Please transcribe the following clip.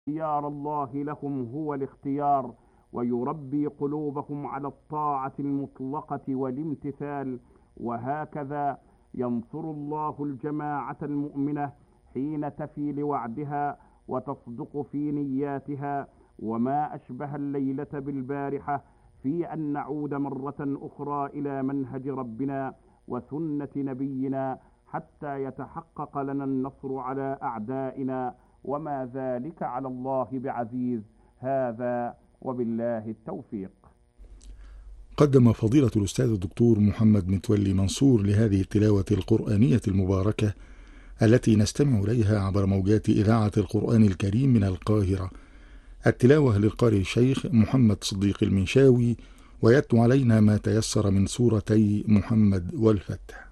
اختيار الله لهم هو الاختيار، ويربي قلوبهم على الطاعة المطلقة والامتثال. وهكذا ينصر الله الجماعة المؤمنة حين تفي لوعدها وتصدق في نياتها. وما أشبه الليلة بالبارحة في أن نعود مرة أخرى إلى منهج ربنا وسنة نبينا حتى يتحقق لنا النصر على أعدائنا، وما ذلك على الله بعزيز. هذا وبالله التوفيق. قدم فضيلة الأستاذ الدكتور محمد متولي منصور لهذه التلاوة القرآنية المباركة التي نستمع إليها عبر موجات إذاعة القرآن الكريم من القاهرة التلاوة للقارئ الشيخ محمد صديق المنشاوي، ويتلو علينا ما تيسر من سورتي محمد والفتح.